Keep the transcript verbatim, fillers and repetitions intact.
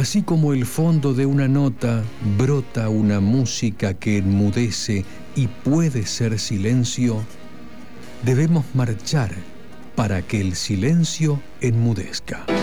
Así como el fondo de una nota brota una música que enmudece y puede ser silencio, debemos marchar para que el silencio enmudezca.